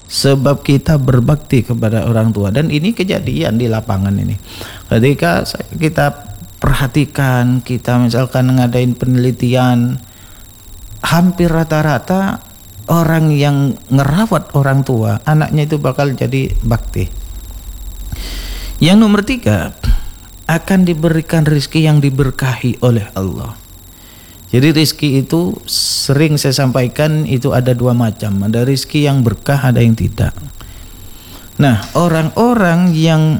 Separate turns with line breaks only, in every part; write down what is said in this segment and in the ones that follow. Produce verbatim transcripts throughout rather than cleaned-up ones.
sebab kita berbakti kepada orang tua. Dan ini kejadian di lapangan ini. Ketika kita perhatikan, kita misalkan ngadain penelitian, hampir rata-rata orang yang ngerawat orang tua, anaknya itu bakal jadi bakti. Yang nomor tiga, akan diberikan rizki yang diberkahi oleh Allah. Jadi rizki itu sering saya sampaikan itu ada dua macam. Ada rizki yang berkah, ada yang tidak. Nah, orang-orang yang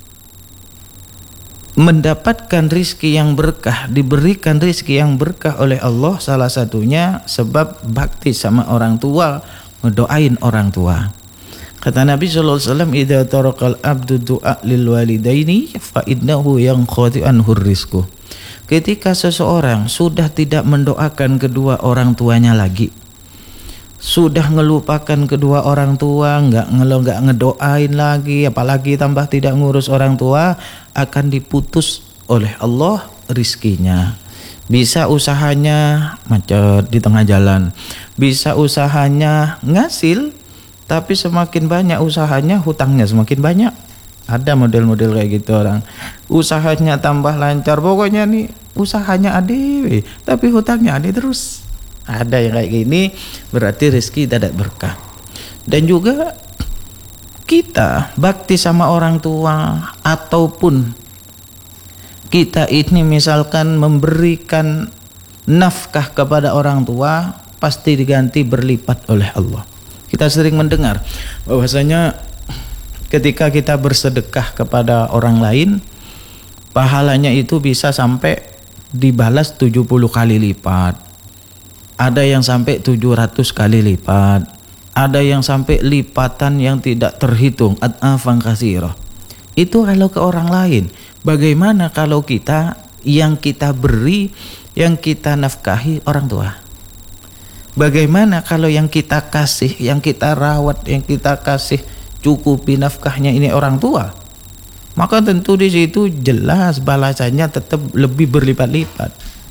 mendapatkan rizki yang berkah, diberikan rizki yang berkah oleh Allah, salah satunya sebab bakti sama orang tua, ngedoain orang tua. Kata Nabi shallallahu alaihi wasallam, idza tarakal abdu du'a lil walidaini fa innahu yanqati anhu rizqu. Ketika seseorang sudah tidak mendoakan kedua orang tuanya lagi, sudah ngelupakan kedua orang tua, nggak ngelo nggak ngedoain lagi, apalagi tambah tidak ngurus orang tua, akan diputus oleh Allah rizkinya. Bisa usahanya macet di tengah jalan, bisa usahanya ngasil, tapi semakin banyak usahanya, hutangnya semakin banyak. Ada model-model kayak gitu orang, usahanya tambah lancar, pokoknya nih usahanya ade, tapi hutangnya ade terus. Ada yang kayak gini, berarti rezeki tidak berkah. Dan juga kita bakti sama orang tua, ataupun kita ini misalkan memberikan nafkah kepada orang tua, pasti diganti berlipat oleh Allah. Kita sering mendengar bahwasanya ketika kita bersedekah kepada orang lain, pahalanya itu bisa sampai dibalas tujuh puluh kali lipat. Ada yang sampai tujuh ratus kali lipat. Ada yang sampai lipatan yang tidak terhitung, ad'afan katsirah. Itu kalau ke orang lain. Bagaimana kalau kita, yang kita beri, yang kita nafkahi orang tua? Bagaimana kalau yang kita kasih, yang kita rawat, yang kita kasih cukupi nafkahnya ini orang tua? Maka tentu di situ jelas balasannya tetap lebih berlipat-lipat.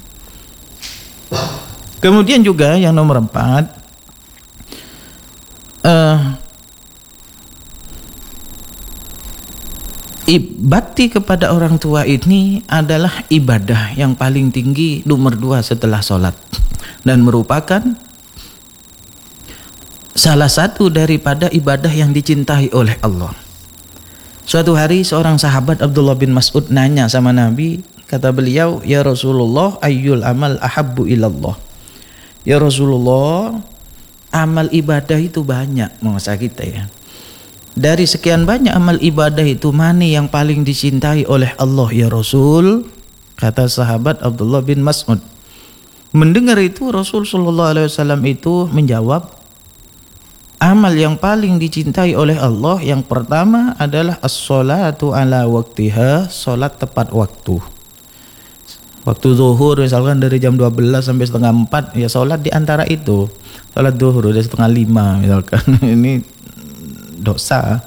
Kemudian juga yang nomor empat, uh, bakti kepada orang tua ini adalah ibadah yang paling tinggi, nomor dua setelah sholat, dan merupakan salah satu daripada ibadah yang dicintai oleh Allah. Suatu hari seorang sahabat Abdullah bin Mas'ud nanya sama Nabi, kata beliau, ya Rasulullah, ayyul amal ahabbu ilallah. Ya Rasulullah, amal ibadah itu banyak masa kita ya. Dari sekian banyak amal ibadah itu, mana yang paling dicintai oleh Allah ya Rasul? Kata sahabat Abdullah bin Mas'ud. Mendengar itu Rasul sallallahu alaihi wasallam itu menjawab, amal yang paling dicintai oleh Allah yang pertama adalah as-sholatu ala waktiha, sholat tepat waktu. Waktu zuhur misalkan dari jam dua belas sampai setengah empat, ya sholat di antara itu. Sholat zuhur dari setengah lima misalkan, ini dosa.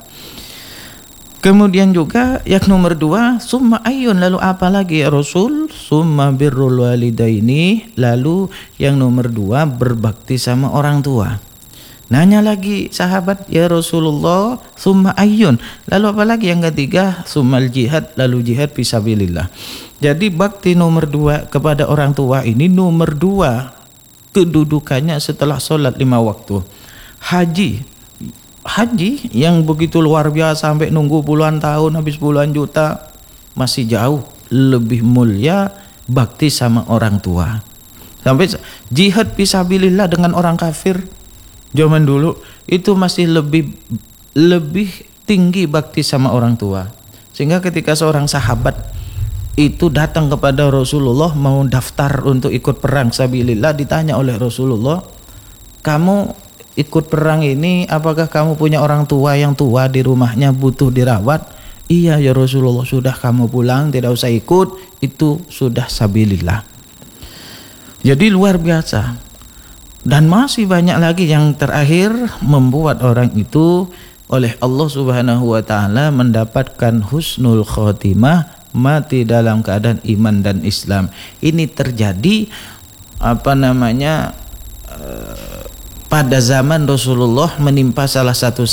Kemudian juga yang nomor dua, summa ayyun, lalu apa lagi ya Rasul? Summa birrul walidaini, lalu yang nomor dua berbakti sama orang tua. Nanya lagi sahabat, ya Rasulullah, summa ayyun, lalu apa lagi yang ketiga? Summal jihad, lalu jihad fisabilillah. Jadi bakti nomor dua kepada orang tua ini nomor dua kedudukannya setelah sholat lima waktu. Haji, haji yang begitu luar biasa sampai nunggu puluhan tahun, habis puluhan juta, masih jauh lebih mulia bakti sama orang tua. Sampai jihad fisabilillah dengan orang kafir zaman dulu itu masih lebih lebih tinggi bakti sama orang tua. Sehingga ketika seorang sahabat itu datang kepada Rasulullah mau daftar untuk ikut perang sabilillah, ditanya oleh Rasulullah, kamu ikut perang ini apakah kamu punya orang tua yang tua di rumahnya butuh dirawat? Iya ya Rasulullah, sudah kamu pulang tidak usah ikut, itu sudah sabilillah. Jadi luar biasa. Dan masih banyak lagi yang terakhir membuat orang itu oleh Allah Subhanahu wa taala mendapatkan husnul khotimah, mati dalam keadaan iman dan Islam. Ini terjadi apa namanya pada zaman Rasulullah menimpa salah satu